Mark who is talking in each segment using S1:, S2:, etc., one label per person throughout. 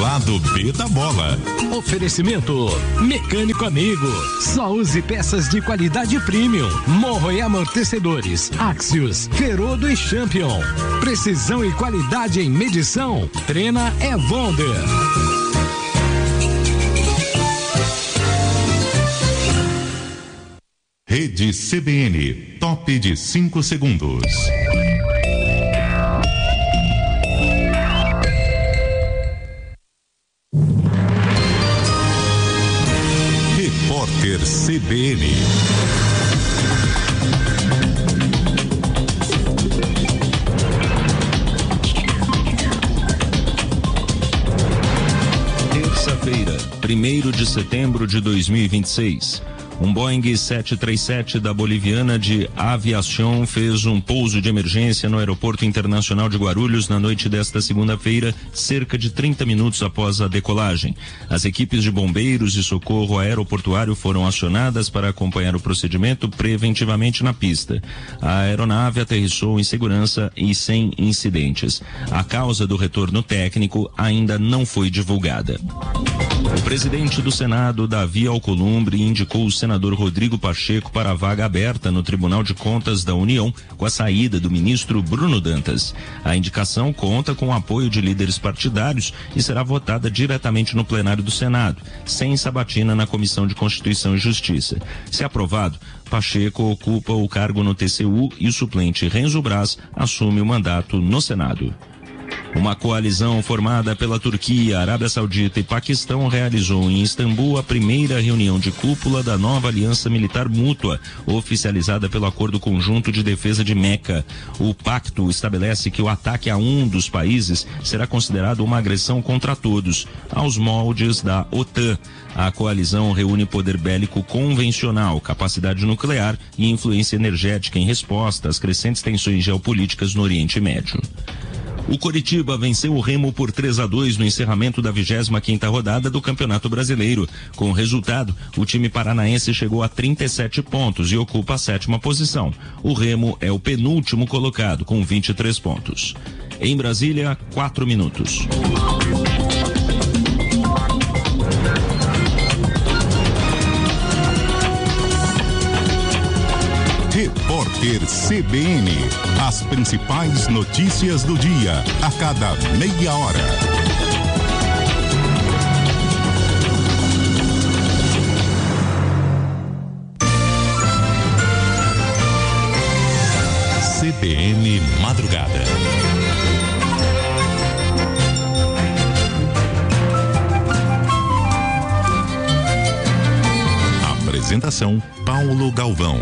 S1: lado B da bola.
S2: Oferecimento Mecânico Amigo. Só use peças de qualidade premium. Morro e amortecedores. Axios, Ferodo e Champion. Precisão e qualidade em medição. Trena é Wonder.
S1: Rede CBN, top de 5 segundos. Repórter CBN.
S3: Terça-feira, 1º de setembro de 2026. Um Boeing 737 da Boliviana de Aviación fez um pouso de emergência no Aeroporto Internacional de Guarulhos na noite desta segunda-feira, cerca de 30 minutos após a decolagem. As equipes de bombeiros e socorro aeroportuário foram acionadas para acompanhar o procedimento preventivamente na pista. A aeronave aterrissou em segurança e sem incidentes. A causa do retorno técnico ainda não foi divulgada. O presidente do Senado, Davi Alcolumbre, indicou o senador Rodrigo Pacheco para a vaga aberta no Tribunal de Contas da União com a saída do ministro Bruno Dantas. A indicação conta com o apoio de líderes partidários e será votada diretamente no plenário do Senado, sem sabatina na Comissão de Constituição e Justiça. Se aprovado, Pacheco ocupa o cargo no TCU e o suplente Renzo Braz assume o mandato no Senado. Uma coalizão formada pela Turquia, Arábia Saudita e Paquistão realizou em Istambul a primeira reunião de cúpula da nova Aliança Militar Mútua, oficializada pelo Acordo Conjunto de Defesa de Meca. O pacto estabelece que o ataque a um dos países será considerado uma agressão contra todos, aos moldes da OTAN. A coalizão reúne poder bélico convencional, capacidade nuclear e influência energética em resposta às crescentes tensões geopolíticas no Oriente Médio. O Coritiba venceu o Remo por 3-2 no encerramento da 25ª rodada do Campeonato Brasileiro. Com o resultado, o time paranaense chegou a 37 pontos e ocupa a 7ª posição. O Remo é o penúltimo colocado, com 23 pontos. Em Brasília, 4 minutos.
S1: Repórter CBN. As principais notícias do dia, a cada meia hora. CBN Madrugada. Apresentação: Paulo Galvão.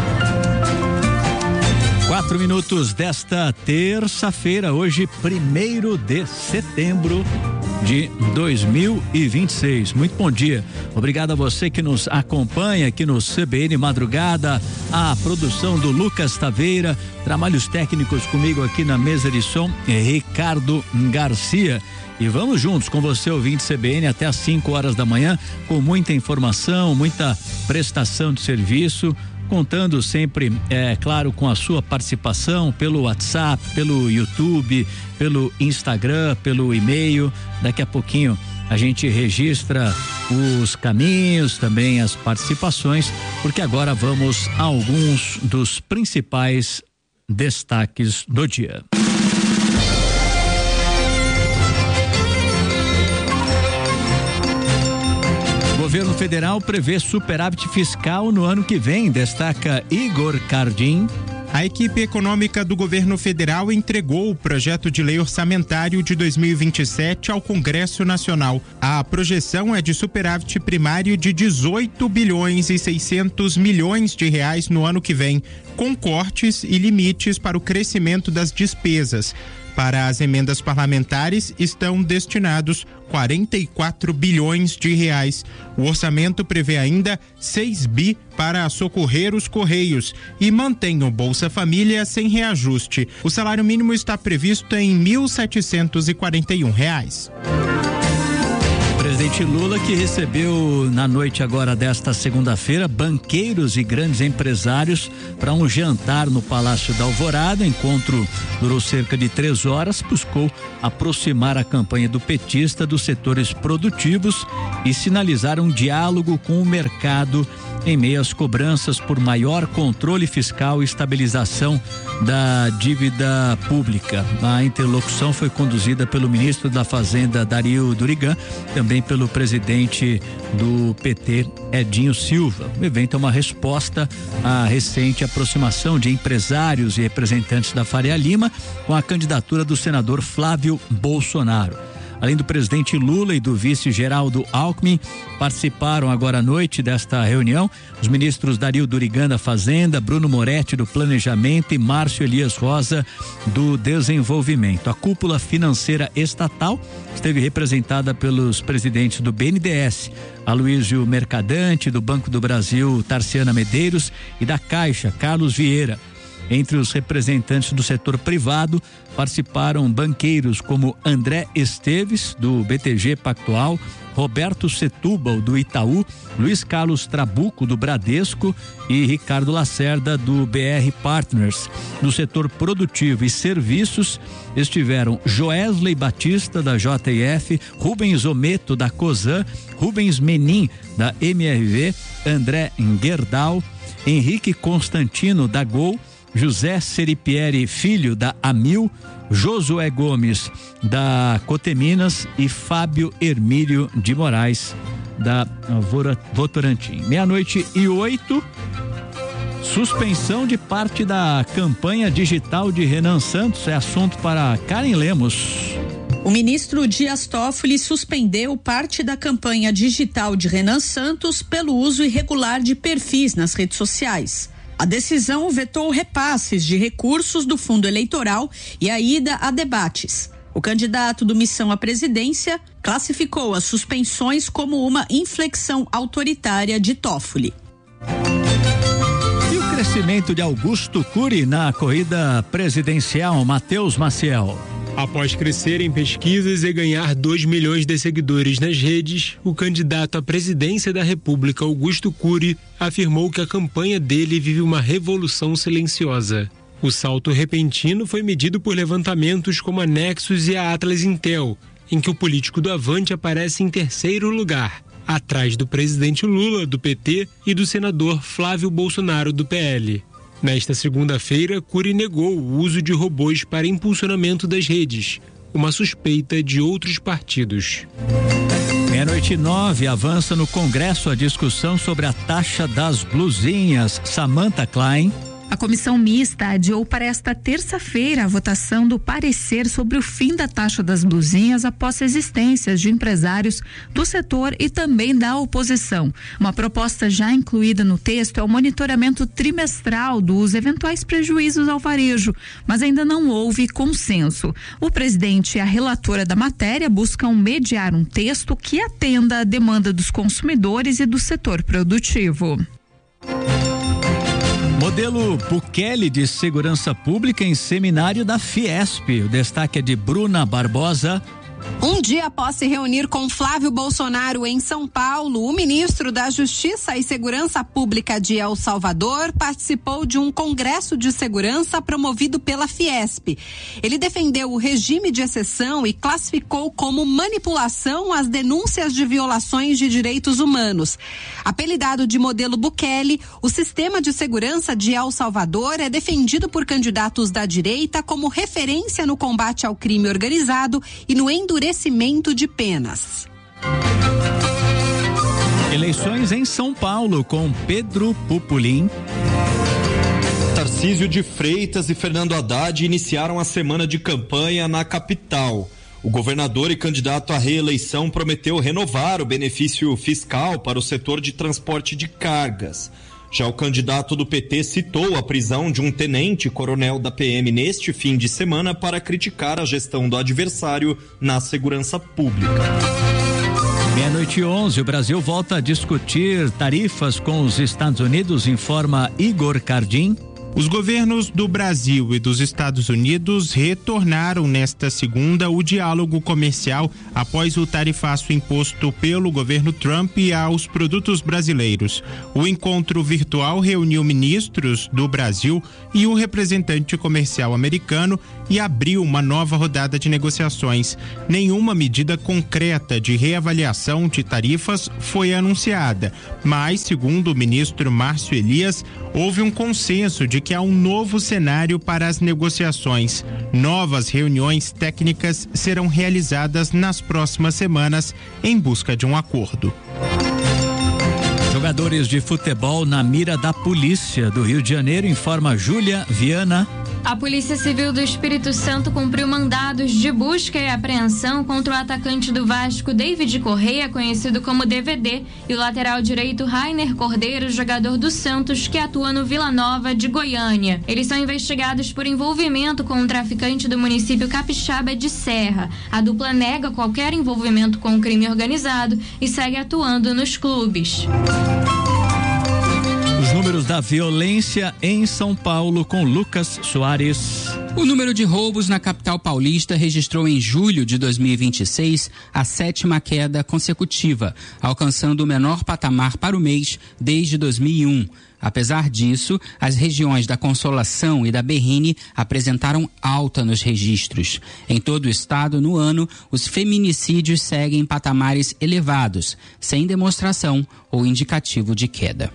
S4: 4 minutos desta terça-feira, hoje 1º de setembro de 2026. Muito bom dia. Obrigado a você que nos acompanha aqui no CBN Madrugada, a produção do Lucas Taveira, trabalhos técnicos comigo aqui na mesa de som, Ricardo Garcia. E vamos juntos com você, ouvinte CBN, até às 5 horas da manhã, com muita informação, muita prestação de serviço, contando sempre, claro, com a sua participação pelo WhatsApp, pelo YouTube, pelo Instagram, pelo e-mail. Daqui a pouquinho a gente registra os caminhos, também as participações, porque agora vamos a alguns dos principais destaques do dia. O governo federal prevê superávit fiscal no ano que vem, destaca Igor Cardim.
S5: A equipe econômica do governo federal entregou o projeto de lei orçamentário de 2027 ao Congresso Nacional. A projeção é de superávit primário de 18 bilhões e 600 milhões de reais no ano que vem, com cortes e limites para o crescimento das despesas. Para as emendas parlamentares estão destinados 44 bilhões de reais. O orçamento prevê ainda 6 bi para socorrer os Correios e mantém o Bolsa Família sem reajuste. O salário mínimo está previsto em R$ 1.741.
S4: Presidente Lula, que recebeu na noite agora desta segunda-feira banqueiros e grandes empresários para um jantar no Palácio da Alvorada. O encontro durou cerca de 3 horas, buscou aproximar a campanha do petista dos setores produtivos e sinalizar um diálogo com o mercado em meio às cobranças por maior controle fiscal e estabilização da dívida pública. A interlocução foi conduzida pelo ministro da Fazenda, Dario Durigan, também pelo presidente do PT, Edinho Silva. O evento é uma resposta à recente aproximação de empresários e representantes da Faria Lima com a candidatura do senador Flávio Bolsonaro. Além do presidente Lula e do vice Geraldo Alckmin, participaram agora à noite desta reunião os ministros Dario Durigan da Fazenda, Bruno Moretti do Planejamento e Márcio Elias Rosa do Desenvolvimento. A cúpula financeira estatal esteve representada pelos presidentes do BNDES, Aloysio Mercadante, do Banco do Brasil, Tarciana Medeiros, e da Caixa, Carlos Vieira. Entre os representantes do setor privado participaram banqueiros como André Esteves, do BTG Pactual, Roberto Setúbal, do Itaú, Luiz Carlos Trabuco, do Bradesco, e Ricardo Lacerda, do BR Partners. No setor produtivo e serviços estiveram Joesley Batista, da JF, Rubens Ometo, da Cosan, Rubens Menin, da MRV, André Gerdau, Henrique Constantino, da Gol, José Seripieri Filho, da Amil, Josué Gomes, da Coteminas, e Fábio Hermílio de Moraes, da Votorantim. 12:08, suspensão de parte da campanha digital de Renan Santos é assunto para Karen Lemos.
S6: O ministro Dias Toffoli suspendeu parte da campanha digital de Renan Santos pelo uso irregular de perfis nas redes sociais. A decisão vetou repasses de recursos do fundo eleitoral e a ida a debates. O candidato do Missão à presidência classificou as suspensões como uma inflexão autoritária de Toffoli.
S4: E o crescimento de Augusto Cury na corrida presidencial, Matheus Maciel.
S7: Após crescer em pesquisas e ganhar 2 milhões de seguidores nas redes, o candidato à presidência da República, Augusto Cury, afirmou que a campanha dele vive uma revolução silenciosa. O salto repentino foi medido por levantamentos como a Nexus e a Atlas Intel, em que o político do Avante aparece em 3º lugar, atrás do presidente Lula, do PT, e do senador Flávio Bolsonaro, do PL. Nesta segunda-feira, Cury negou o uso de robôs para impulsionamento das redes, uma suspeita de outros partidos.
S4: 12:09, avança no Congresso a discussão sobre a taxa das blusinhas. Samantha Klein.
S8: A comissão mista adiou para esta terça-feira a votação do parecer sobre o fim da taxa das blusinhas após existências de empresários do setor e também da oposição. Uma proposta já incluída no texto é o monitoramento trimestral dos eventuais prejuízos ao varejo, mas ainda não houve consenso. O presidente e a relatora da matéria buscam mediar um texto que atenda à demanda dos consumidores e do setor produtivo.
S4: Modelo Bukele de segurança pública em seminário da Fiesp. O destaque é de Bruna Barbosa.
S9: Um dia após se reunir com Flávio Bolsonaro em São Paulo, o ministro da Justiça e Segurança Pública de El Salvador participou de um congresso de segurança promovido pela Fiesp. Ele defendeu o regime de exceção e classificou como manipulação as denúncias de violações de direitos humanos. Apelidado de modelo Bukele, o sistema de segurança de El Salvador é defendido por candidatos da direita como referência no combate ao crime organizado e no endurecimento de penas.
S4: Eleições em São Paulo com Pedro Pupolin.
S10: Tarcísio de Freitas e Fernando Haddad iniciaram a semana de campanha na capital. O governador e candidato à reeleição prometeu renovar o benefício fiscal para o setor de transporte de cargas. Já o candidato do PT citou a prisão de um tenente-coronel da PM neste fim de semana para criticar a gestão do adversário na segurança pública.
S4: 12:11, o Brasil volta a discutir tarifas com os Estados Unidos, informa Igor Cardim.
S5: Os governos do Brasil e dos Estados Unidos retornaram nesta segunda o diálogo comercial após o tarifaço imposto pelo governo Trump aos produtos brasileiros. O encontro virtual reuniu ministros do Brasil e o representante comercial americano e abriu uma nova rodada de negociações. Nenhuma medida concreta de reavaliação de tarifas foi anunciada, mas, segundo o ministro Márcio Elias, houve um consenso de que há um novo cenário para as negociações. Novas reuniões técnicas serão realizadas nas próximas semanas em busca de um acordo.
S4: Jogadores de futebol na mira da polícia do Rio de Janeiro, informa Júlia Viana.
S11: A Polícia Civil do Espírito Santo cumpriu mandados de busca e apreensão contra o atacante do Vasco, David Correia, conhecido como DVD, e o lateral direito Rainer Cordeiro, jogador do Santos, que atua no Vila Nova de Goiânia. Eles são investigados por envolvimento com um traficante do município capixaba de Serra. A dupla nega qualquer envolvimento com o crime organizado e segue atuando nos clubes.
S4: Os números da violência em São Paulo com Lucas Soares.
S12: O número de roubos na capital paulista registrou em julho de 2026 a 7ª queda consecutiva, alcançando o menor patamar para o mês desde 2001. Apesar disso, as regiões da Consolação e da Berrini apresentaram alta nos registros. Em todo o estado, no ano, os feminicídios seguem patamares elevados, sem demonstração ou indicativo de queda.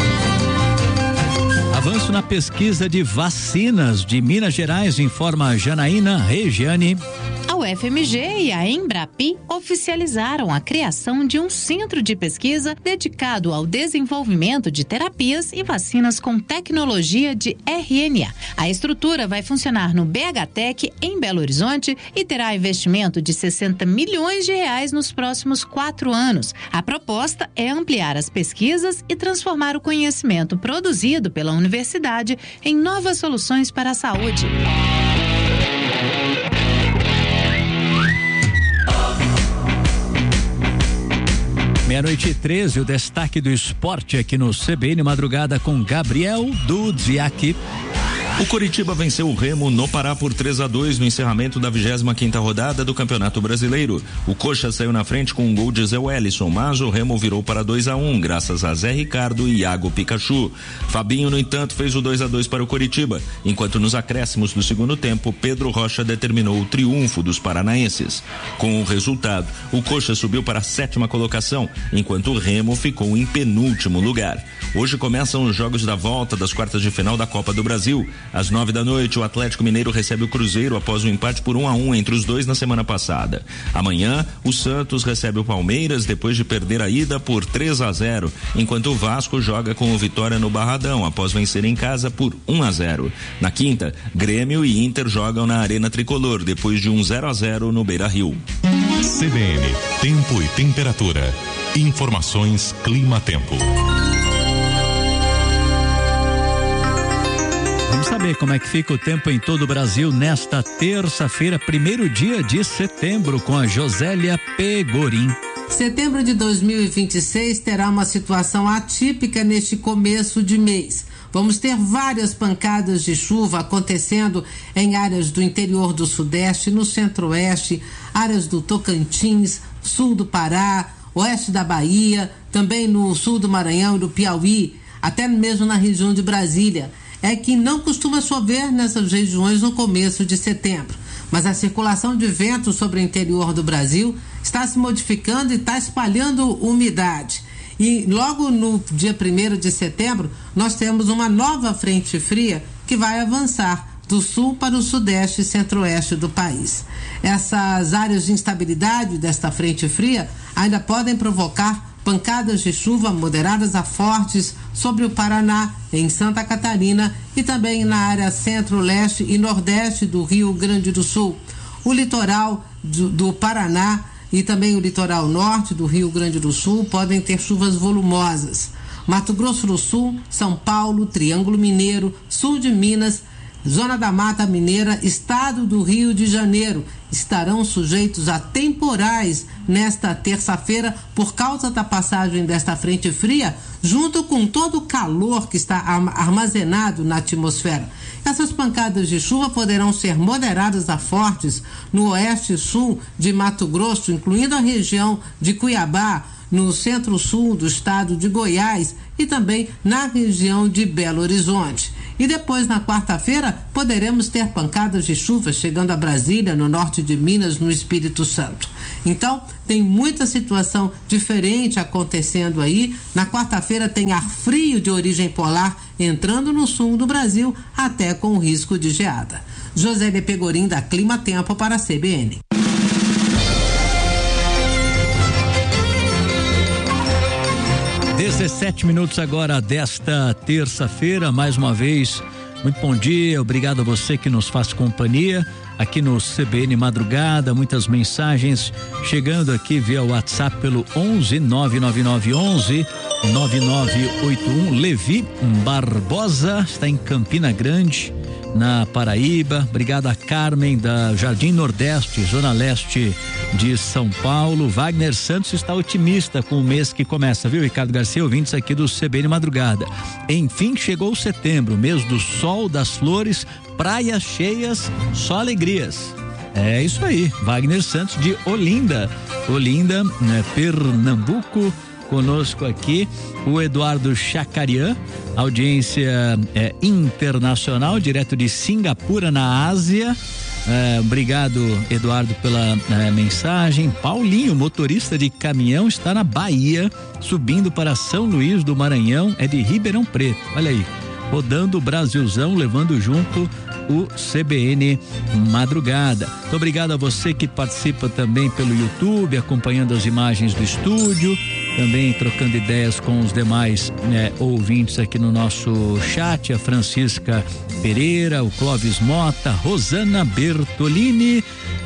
S4: Avanço na pesquisa de vacinas de Minas Gerais, informa Janaína Regiane.
S13: A UFMG e a Embrapi oficializaram a criação de um centro de pesquisa dedicado ao desenvolvimento de terapias e vacinas com tecnologia de RNA. A estrutura vai funcionar no BHTEC, em Belo Horizonte, e terá investimento de R$60 milhões nos próximos 4 anos. A proposta é ampliar as pesquisas e transformar o conhecimento produzido pela universidade em novas soluções para a saúde.
S4: 12:13, o destaque do esporte aqui no CBN Madrugada com Gabriel Dudziak.
S3: O Coritiba venceu o Remo no Pará por 3-2 no encerramento da 25ª rodada do Campeonato Brasileiro. O Coxa saiu na frente com um gol de Zé Wellison, mas o Remo virou para 2-1, graças a Zé Ricardo e Iago Pikachu. Fabinho, no entanto, fez o 2-2 para o Coritiba, enquanto nos acréscimos do segundo tempo, Pedro Rocha determinou o triunfo dos paranaenses. Com o resultado, o Coxa subiu para a 7ª colocação, enquanto o Remo ficou em penúltimo lugar. Hoje começam os jogos da volta das quartas de final da Copa do Brasil. Às 9h, o Atlético Mineiro recebe o Cruzeiro após um empate por 1-1 entre os dois na semana passada. Amanhã, o Santos recebe o Palmeiras depois de perder a ida por 3-0, enquanto o Vasco joga com o Vitória no Barradão após vencer em casa por 1-0. Na quinta, Grêmio e Inter jogam na Arena Tricolor depois de um 0-0 no Beira-Rio.
S1: CBN, tempo e temperatura. Informações Clima-Tempo.
S4: Vamos saber como é que fica o tempo em todo o Brasil nesta terça-feira, 1º dia de setembro, com a Josélia Pegorim.
S14: Setembro de 2026 terá uma situação atípica neste começo de mês. Vamos ter várias pancadas de chuva acontecendo em áreas do interior do Sudeste, no Centro-Oeste, áreas do Tocantins, sul do Pará, oeste da Bahia, também no sul do Maranhão e do Piauí, até mesmo na região de Brasília. É que não costuma chover nessas regiões no começo de setembro, mas a circulação de vento sobre o interior do Brasil está se modificando e está espalhando umidade. E logo no dia 1º de setembro, nós temos uma nova frente fria que vai avançar do sul para o sudeste e centro-oeste do país. Essas áreas de instabilidade desta frente fria ainda podem provocar pancadas de chuva moderadas a fortes sobre o Paraná, em Santa Catarina e também na área centro-leste e nordeste do Rio Grande do Sul. O litoral do Paraná e também o litoral norte do Rio Grande do Sul podem ter chuvas volumosas. Mato Grosso do Sul, São Paulo, Triângulo Mineiro, sul de Minas, Zona da Mata Mineira, Estado do Rio de Janeiro, estarão sujeitos a temporais nesta terça-feira por causa da passagem desta frente fria, junto com todo o calor que está armazenado na atmosfera. Essas pancadas de chuva poderão ser moderadas a fortes no oeste e sul de Mato Grosso, incluindo a região de Cuiabá, no centro-sul do estado de Goiás e também na região de Belo Horizonte. E depois, na quarta-feira, poderemos ter pancadas de chuva chegando a Brasília, no norte de Minas, no Espírito Santo. Então, tem muita situação diferente acontecendo aí. Na quarta-feira tem ar frio de origem polar entrando no sul do Brasil, até com risco de geada. Josélia Pegorim, da Clima Tempo, para a CBN.
S4: Minutos agora desta terça-feira, mais uma vez, muito bom dia, obrigado a você que nos faz companhia aqui no CBN Madrugada, muitas mensagens chegando aqui via WhatsApp pelo 11-9981. Levi Barbosa está em Campina Grande, na Paraíba. Obrigado a Carmen da Jardim Nordeste, Zona Leste de São Paulo. Wagner Santos está otimista com o mês que começa, viu, Ricardo Garcia, ouvintes aqui do CBN Madrugada. Enfim, chegou setembro, mês do sol, das flores, praias cheias, só alegrias. É isso aí, Wagner Santos de Olinda, né, Pernambuco. Conosco aqui o Eduardo Chacarian, audiência internacional, direto de Singapura, na Ásia. Obrigado, Eduardo, pela mensagem. Paulinho, motorista de caminhão, está na Bahia, subindo para São Luís do Maranhão, é de Ribeirão Preto. Olha aí, rodando o Brasilzão, levando junto o CBN Madrugada. Muito obrigado a você que participa também pelo YouTube, acompanhando as imagens do estúdio, também trocando ideias com os demais ouvintes aqui no nosso chat, a Francisca Pereira, o Clóvis Mota, Rosana Bertolini,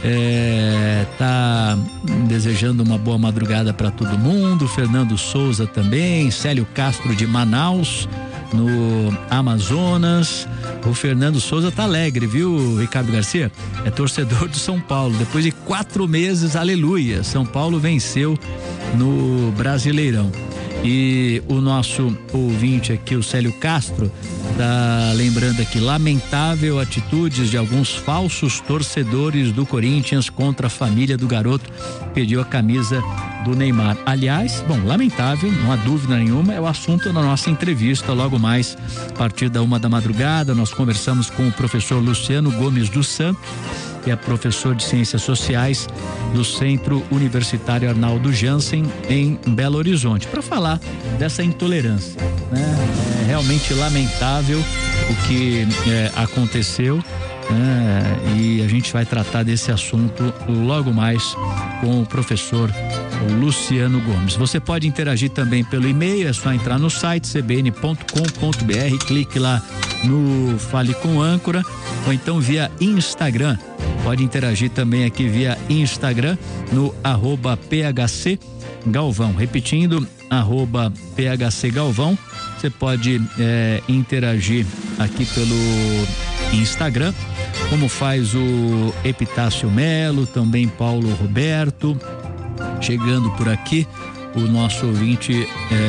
S4: tá desejando uma boa madrugada para todo mundo, Fernando Souza também, Célio Castro de Manaus, no Amazonas. O Fernando Souza tá alegre, viu, Ricardo Garcia? É torcedor do São Paulo. Depois de 4 meses, aleluia, São Paulo venceu no Brasileirão. E o nosso ouvinte aqui, o Célio Castro, tá lembrando aqui, lamentável atitudes de alguns falsos torcedores do Corinthians contra a família do garoto, pediu a camisa do Neymar. Aliás, lamentável, não há dúvida nenhuma, é o assunto da nossa entrevista logo mais, a partir da 1 da madrugada. Nós conversamos com o professor Luciano Gomes dos Santos, que é professor de Ciências Sociais do Centro Universitário Arnaldo Jansen, em Belo Horizonte, para falar dessa intolerância, né? É realmente lamentável o que aconteceu, e a gente vai tratar desse assunto logo mais com o professor Luciano Gomes. Você pode interagir também pelo e-mail, é só entrar no site cbn.com.br, clique lá no Fale com Âncora, ou então via Instagram. Pode interagir também aqui via Instagram no @PHC Galvão. Repetindo, @PHC Galvão. Você pode interagir aqui pelo Instagram, como faz o Epitácio Melo, também Paulo Roberto. Chegando por aqui, o nosso ouvinte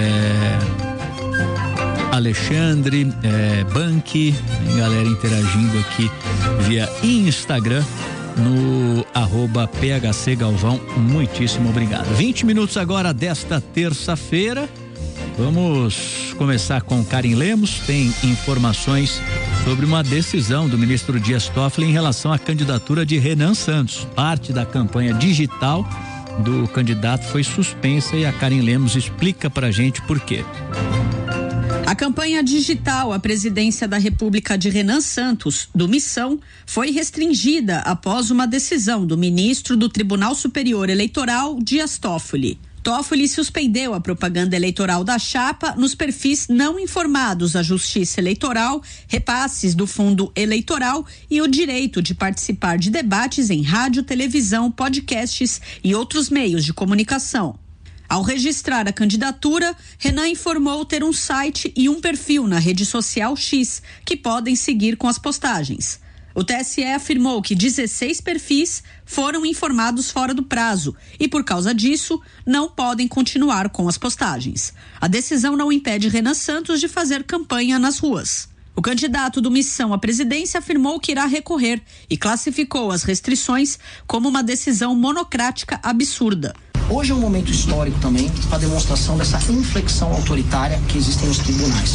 S4: Alexandre Banqui, galera interagindo aqui via Instagram no @PHC Galvão. Muitíssimo obrigado. 20 minutos agora desta terça-feira. Vamos começar com Karin Lemos. Tem informações sobre uma decisão do ministro Dias Toffoli em relação à candidatura de Renan Santos. Parte da campanha digital do candidato foi suspensa e a Karin Lemos explica pra gente por quê.
S6: A campanha digital à presidência da República de Renan Santos, do Missão, foi restringida após uma decisão do ministro do Tribunal Superior Eleitoral, Dias Toffoli. Toffoli suspendeu a propaganda eleitoral da chapa nos perfis não informados à Justiça Eleitoral, repasses do fundo eleitoral e o direito de participar de debates em rádio, televisão, podcasts e outros meios de comunicação. Ao registrar a candidatura, Renan informou ter um site e um perfil na rede social X, que podem seguir com as postagens. O TSE afirmou que 16 perfis foram informados fora do prazo e, por causa disso, não podem continuar com as postagens. A decisão não impede Renan Santos de fazer campanha nas ruas. O candidato do Missão à presidência afirmou que irá recorrer e classificou as restrições como uma decisão monocrática absurda.
S15: Hoje é um momento histórico também para a demonstração dessa inflexão autoritária que existe nos tribunais.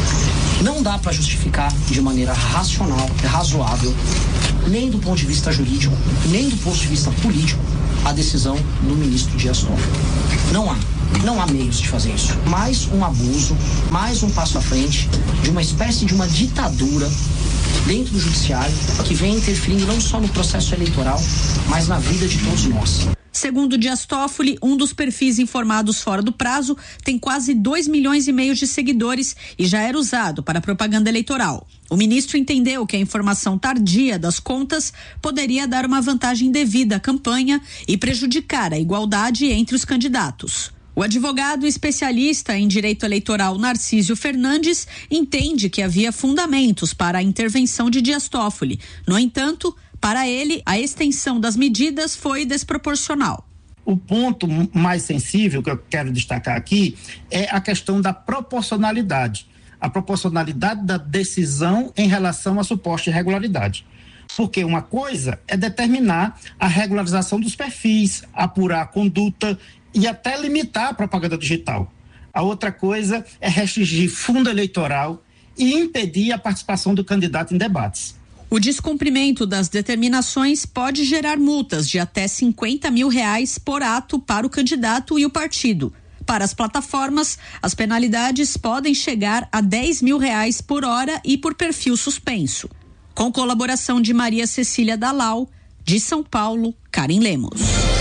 S15: Não dá para justificar de maneira racional, razoável, nem do ponto de vista jurídico, nem do ponto de vista político, a decisão do ministro Dias Toffoli. Não há meios de fazer isso. Mais um abuso, mais um passo à frente de uma espécie de uma ditadura dentro do judiciário que vem interferindo não só no processo eleitoral, mas na vida de todos nós.
S6: Segundo Dias Toffoli, um dos perfis informados fora do prazo tem quase 2,5 milhões de seguidores e já era usado para propaganda eleitoral. O ministro entendeu que a informação tardia das contas poderia dar uma vantagem devida à campanha e prejudicar a igualdade entre os candidatos. O advogado e especialista em direito eleitoral Narcísio Fernandes entende que havia fundamentos para a intervenção de Dias Toffoli. No entanto, para ele, a extensão das medidas foi desproporcional.
S16: O ponto mais sensível que eu quero destacar aqui é a questão da proporcionalidade. A proporcionalidade da decisão em relação à suposta irregularidade. Porque uma coisa é determinar a regularização dos perfis, apurar a conduta e até limitar a propaganda digital. A outra coisa é restringir fundo eleitoral e impedir a participação do candidato em debates.
S6: O descumprimento das determinações pode gerar multas de até R$50 mil por ato para o candidato e o partido. Para as plataformas, as penalidades podem chegar a R$10 mil por hora e por perfil suspenso. Com colaboração de Maria Cecília Dalal, de São Paulo, Karen Lemos.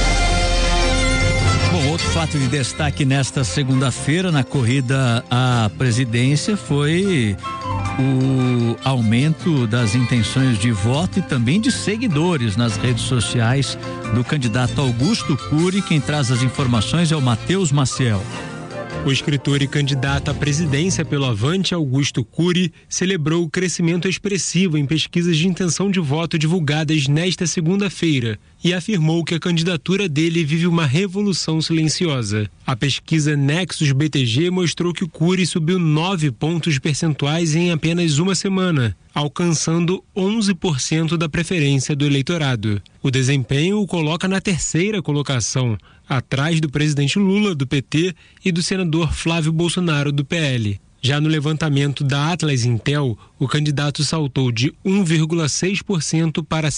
S4: Bom, outro fato de destaque nesta segunda-feira na corrida à presidência foi o aumento das intenções de voto e também de seguidores nas redes sociais do candidato Augusto Cury. Quem traz as informações é o Matheus Maciel.
S7: O escritor e candidato à presidência pelo Avante, Augusto Cury, celebrou o crescimento expressivo em pesquisas de intenção de voto divulgadas nesta segunda-feira e afirmou que a candidatura dele vive uma revolução silenciosa. A pesquisa Nexus BTG mostrou que o Cury subiu 9 pontos percentuais em apenas uma semana, alcançando 11% da preferência do eleitorado. O desempenho o coloca na terceira colocação, atrás do presidente Lula, do PT, e do senador Flávio Bolsonaro, do PL. Já no levantamento da Atlas Intel, o candidato saltou de 1,6% para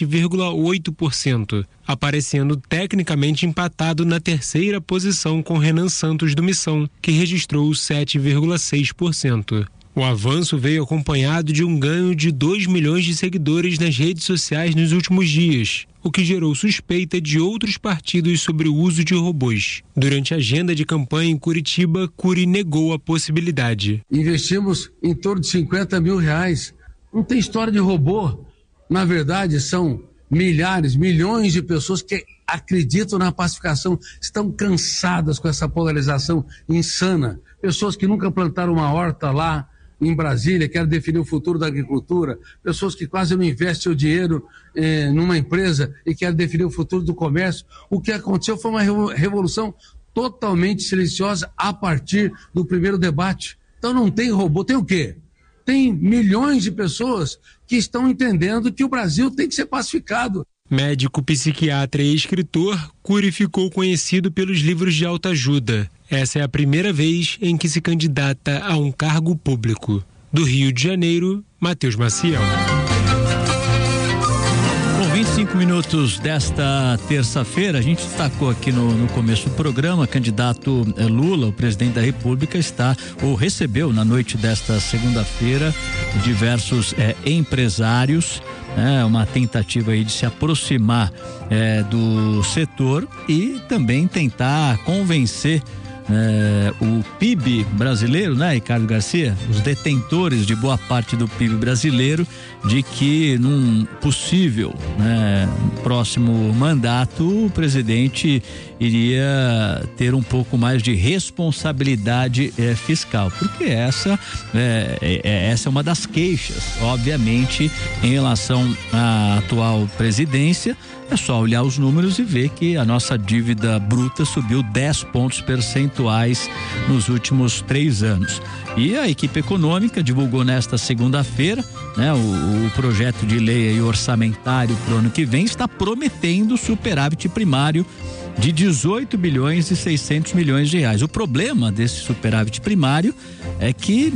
S7: 7,8%, aparecendo tecnicamente empatado na terceira posição com Renan Santos, do Missão, que registrou 7,6%. O avanço veio acompanhado de um ganho de 2 milhões de seguidores nas redes sociais nos últimos dias, o que gerou suspeita de outros partidos sobre o uso de robôs. Durante a agenda de campanha em Curitiba, Cury negou a possibilidade.
S17: Investimos em torno de R$50 mil. Não tem história de robô. Na verdade, são milhares, milhões de pessoas que acreditam na pacificação, estão cansadas com essa polarização insana. Pessoas que nunca plantaram uma horta lá em Brasília, querem definir o futuro da agricultura, pessoas que quase não investem o dinheiro numa empresa e querem definir o futuro do comércio. O que aconteceu foi uma revolução totalmente silenciosa a partir do primeiro debate. Então não tem robô, tem o quê? Tem milhões de pessoas que estão entendendo que o Brasil tem que ser pacificado.
S7: Médico, psiquiatra e escritor, Cury ficou conhecido pelos livros de autoajuda. Essa é a primeira vez em que se candidata a um cargo público. Do Rio de Janeiro, Matheus Maciel.
S4: Bom, 25 minutos desta terça-feira, a gente destacou aqui no começo do programa, candidato Lula, o presidente da República, recebeu na noite desta segunda-feira diversos empresários, uma tentativa aí de se aproximar do setor e também tentar convencer o PIB brasileiro, né, Ricardo Garcia? Os detentores de boa parte do PIB brasileiro, de que num possível, próximo mandato o presidente iria ter um pouco mais de responsabilidade fiscal, porque essa é uma das queixas, obviamente, em relação à atual presidência. É só olhar os números e ver que a nossa dívida bruta subiu 10 pontos percentuais nos últimos 3 anos. E a equipe econômica divulgou nesta segunda-feira, o projeto de lei orçamentário para o ano que vem, está prometendo superávit primário de 18 bilhões e 600 milhões de reais. O problema desse superávit primário é que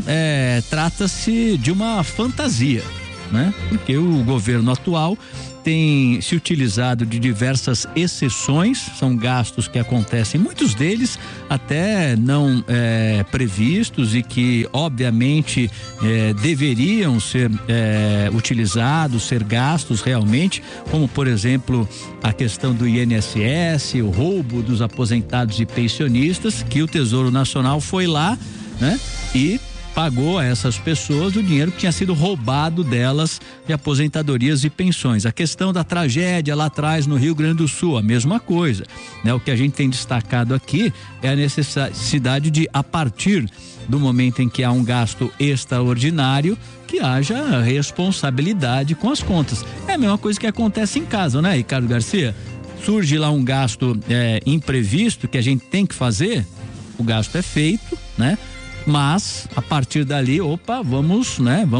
S4: trata-se de uma fantasia, porque o governo atual tem se utilizado de diversas exceções, são gastos que acontecem, muitos deles até não previstos e que obviamente deveriam ser utilizados, ser gastos realmente, como por exemplo a questão do INSS, o roubo dos aposentados e pensionistas, que o Tesouro Nacional foi lá, e pagou a essas pessoas o dinheiro que tinha sido roubado delas de aposentadorias e pensões. A questão da tragédia lá atrás no Rio Grande do Sul, a mesma coisa, O que a gente tem destacado aqui é a necessidade de, a partir do momento em que há um gasto extraordinário, que haja responsabilidade com as contas. É a mesma coisa que acontece em casa, Ricardo Garcia? Surge lá um gasto imprevisto que a gente tem que fazer, o gasto é feito, mas a partir dali, vamos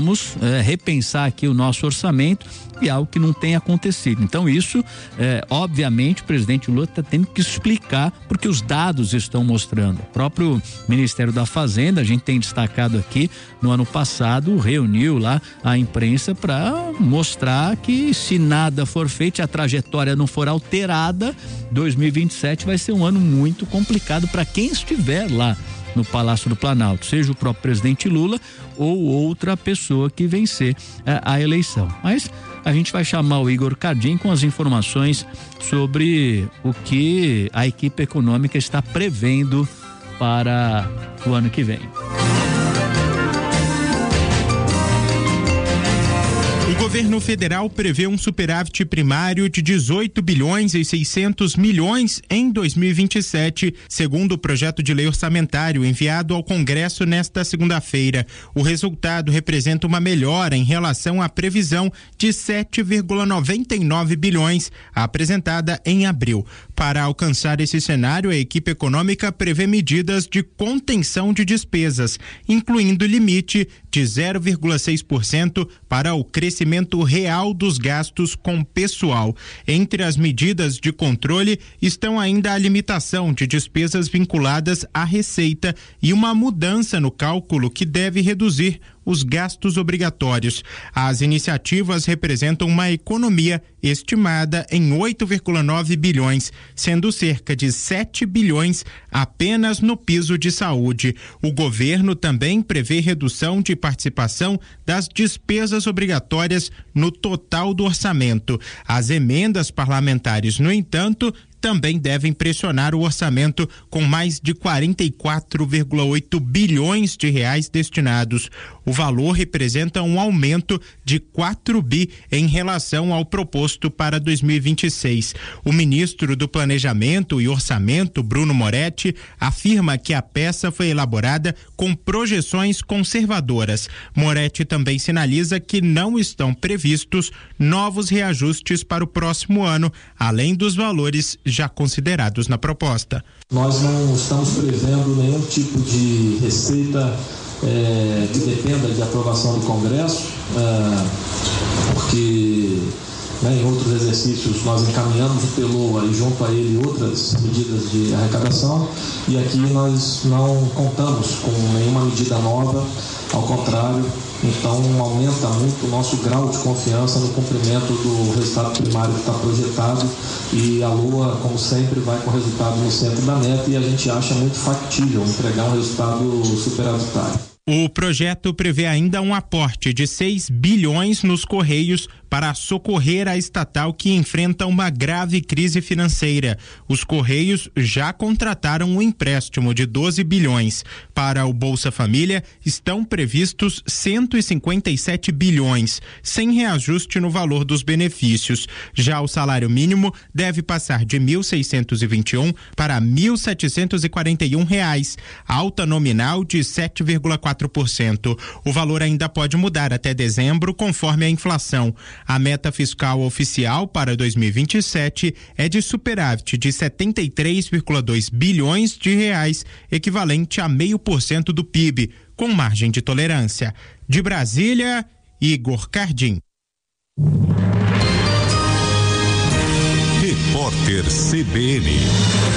S4: repensar aqui o nosso orçamento, e algo que não tem acontecido. Então isso, obviamente, o presidente Lula está tendo que explicar, porque os dados estão mostrando. O próprio Ministério da Fazenda, a gente tem destacado aqui, no ano passado reuniu lá a imprensa para mostrar que, se nada for feito, se a trajetória não for alterada, 2027 vai ser um ano muito complicado para quem estiver lá no Palácio do Planalto, seja o próprio presidente Lula ou outra pessoa que vencer a eleição. Mas a gente vai chamar o Igor Cardim com as informações sobre o que a equipe econômica está prevendo para o ano que vem.
S5: O governo federal prevê um superávit primário de 18 bilhões e 600 milhões em 2027, segundo o projeto de lei orçamentário enviado ao Congresso nesta segunda-feira. O resultado representa uma melhora em relação à previsão de 7,99 bilhões apresentada em abril. Para alcançar esse cenário, a equipe econômica prevê medidas de contenção de despesas, incluindo limite de 0,6% para o crescimento real dos gastos com pessoal. Entre as medidas de controle estão ainda a limitação de despesas vinculadas à receita e uma mudança no cálculo que deve reduzir os gastos obrigatórios. As iniciativas representam uma economia estimada em 8,9 bilhões, sendo cerca de 7 bilhões apenas no piso de saúde. O governo também prevê redução de participação das despesas obrigatórias no total do orçamento. As emendas parlamentares, no entanto, também devem pressionar o orçamento, com mais de 44,8 bilhões de reais destinados. O valor representa um aumento de 4 bi em relação ao proposto para 2026. O ministro do Planejamento e Orçamento, Bruno Moretti, afirma que a peça foi elaborada com projeções conservadoras. Moretti também sinaliza que não estão previstos novos reajustes para o próximo ano, além dos valores já considerados na proposta.
S18: Nós não estamos prevendo nenhum tipo de receita que dependa de aprovação do Congresso, porque em outros exercícios nós encaminhamos o PELOA e junto a ele outras medidas de arrecadação, e aqui nós não contamos com nenhuma medida nova, ao contrário, então aumenta muito o nosso grau de confiança no cumprimento do resultado primário que está projetado, e a LOA, como sempre, vai com o resultado no centro da meta, e a gente acha muito factível entregar um resultado superavitário.
S5: O projeto prevê ainda um aporte de 6 bilhões nos Correios para socorrer a estatal que enfrenta uma grave crise financeira. Os Correios já contrataram um empréstimo de 12 bilhões. Para o Bolsa Família, estão previstos 157 bilhões, sem reajuste no valor dos benefícios. Já o salário mínimo deve passar de R$ 1.621 para R$ 1.741, alta nominal de 7,4%. O valor ainda pode mudar até dezembro, conforme a inflação. A meta fiscal oficial para 2027 é de superávit de 73,2 bilhões de reais, equivalente a 0,5% do PIB, com margem de tolerância. De Brasília, Igor Cardim.
S1: Repórter CBN.